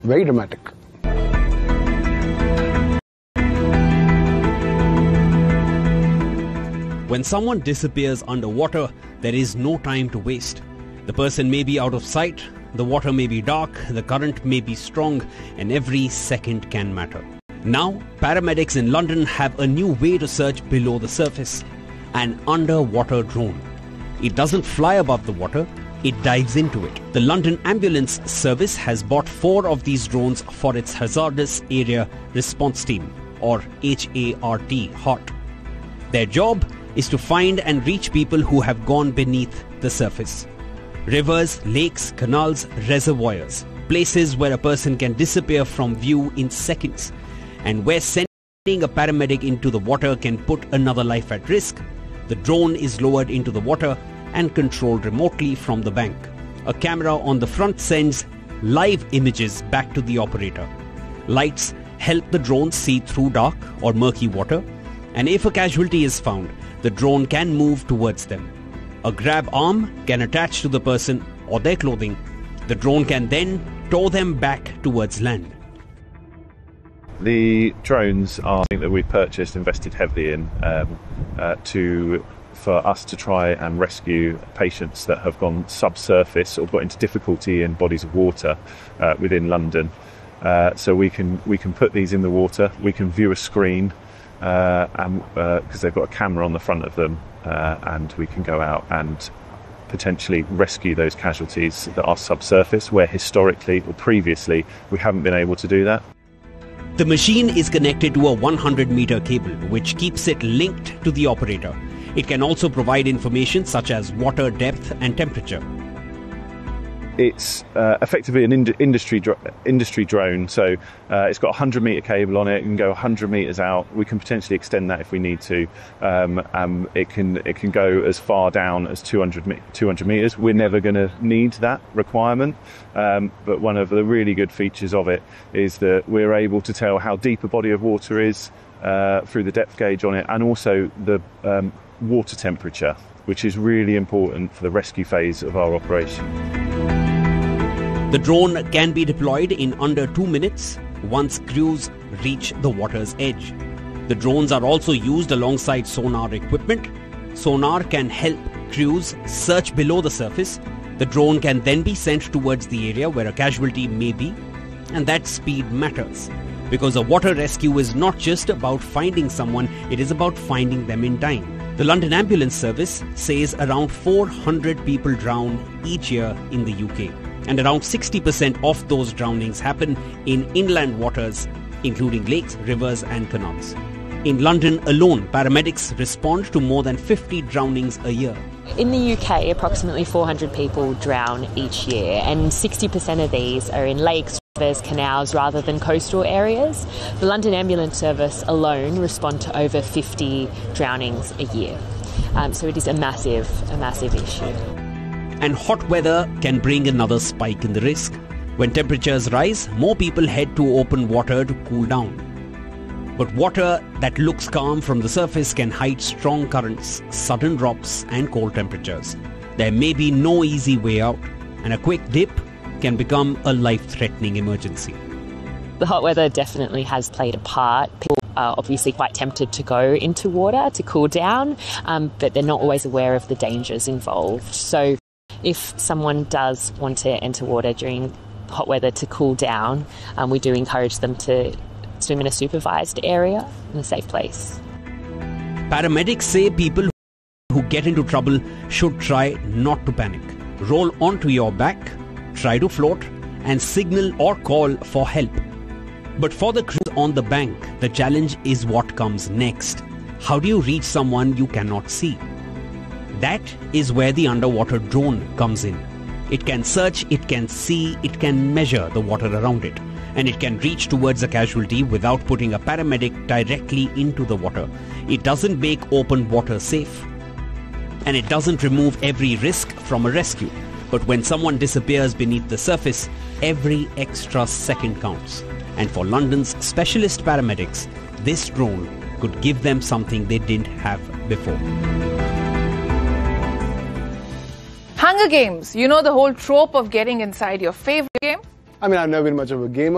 Very dramatic. When someone disappears underwater, there is no time to waste. The person may be out of sight, the water may be dark, the current may be strong, and every second can matter. Now, paramedics in London have a new way to search below the surface: an underwater drone. It doesn't fly above the water, it dives into it. The London Ambulance Service has bought 4 of these drones for its Hazardous Area Response Team, or HART. Their job is to find and reach people who have gone beneath the surface. Rivers, lakes, canals, reservoirs, places where a person can disappear from view in seconds, and where sending a paramedic into the water can put another life at risk. The drone is lowered into the water and controlled remotely from the bank. A camera on the front sends live images back to the operator. Lights help the drone see through dark or murky water, and if a casualty is found, the drone can move towards them. A grab arm can attach to the person or their clothing. The drone can then tow them back towards land. The drones are something that we've purchased, invested heavily in for us to try and rescue patients that have gone subsurface or got into difficulty in bodies of water within London. So we can put these in the water. We can view a screen because they've got a camera on the front of them, and we can go out and potentially rescue those casualties that are subsurface, where historically or previously we haven't been able to do that. The machine is connected to a 100-meter cable, which keeps it linked to the operator. It can also provide information such as water depth and temperature. It's effectively an industry drone, so it's got a 100-meter cable on it. It can go 100 meters out. We can potentially extend that if we need to. It can go as far down as 200 meters. We're never going to need that requirement, but one of the really good features of it is that we're able to tell how deep a body of water is through the depth gauge on it, and also the water temperature, which is really important for the rescue phase of our operation. The drone can be deployed in under 2 minutes once crews reach the water's edge. The drones are also used alongside sonar equipment. Sonar can help crews search below the surface. The drone can then be sent towards the area where a casualty may be, and that speed matters, because a water rescue is not just about finding someone, it is about finding them in time. The London Ambulance Service says around 400 people drown each year in the UK, and around 60% of those drownings happen in inland waters, including lakes, rivers and canals. In London alone, paramedics respond to more than 50 drownings a year. In the UK, approximately 400 people drown each year, and 60% of these are in lakes, rivers, canals rather than coastal areas. The London Ambulance Service alone respond to over 50 drownings a year. So it is a massive issue. And hot weather can bring another spike in the risk. When temperatures rise, more people head to open water to cool down. But water that looks calm from the surface can hide strong currents, sudden drops and cold temperatures. There may be no easy way out, and a quick dip can become a life-threatening emergency. The hot weather definitely has played a part. People are obviously quite tempted to go into water to cool down, but they're not always aware of the dangers involved. So if someone does want to enter water during hot weather to cool down, we do encourage them to swim in a supervised area in a safe place. Paramedics say people who get into trouble should try not to panic. Roll onto your back, try to float, and signal or call for help. But for the crew on the bank, the challenge is what comes next. How do you reach someone you cannot see? That is where the underwater drone comes in. It can search, it can see, it can measure the water around it, and it can reach towards a casualty without putting a paramedic directly into the water. It doesn't make open water safe, and it doesn't remove every risk from a rescue. But when someone disappears beneath the surface, every extra second counts. And for London's specialist paramedics, this drone could give them something they didn't have before. Hunger Games, you know the whole trope of getting inside your favorite game? I mean, I've never been much of a gamer.